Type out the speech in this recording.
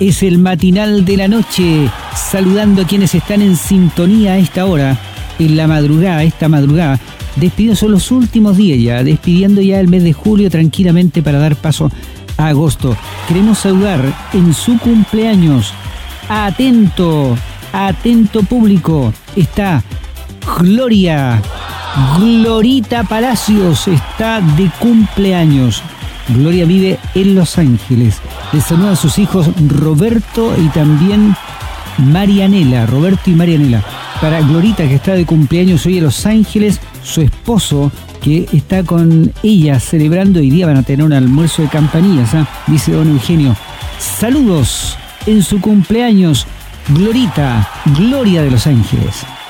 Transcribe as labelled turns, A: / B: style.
A: Es el matinal de la noche, saludando a quienes están en sintonía a esta hora, en la madrugada, esta madrugada. Despidiendo, son los últimos días ya, despidiendo ya el mes de julio tranquilamente para dar paso a agosto. Queremos saludar en su cumpleaños, atento público, está Glorita Palacios, está de cumpleaños. Gloria vive en Los Ángeles. Les saludan a sus hijos Roberto y también Marianela. Roberto y Marianela. Para Glorita, que está de cumpleaños hoy en Los Ángeles, su esposo, que está con ella celebrando. Hoy día van a tener un almuerzo de campanillas, dice don Eugenio. Saludos en su cumpleaños, Glorita, Gloria de Los Ángeles.